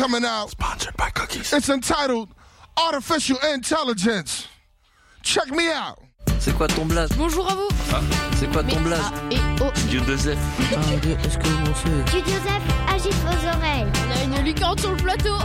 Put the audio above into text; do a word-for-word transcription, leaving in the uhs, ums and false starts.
coming out. Sponsored by Cookies. It's entitled Artificial Intelligence. Check me out. C'est quoi ton blaze? Bonjour à vous. Ah, c'est quoi ton blaze? Ah, et oh. Dieu Joseph. Ah, Dieu, est-ce que vous savez? Dieu Joseph, agite vos oreilles. On a une licorne sur le plateau.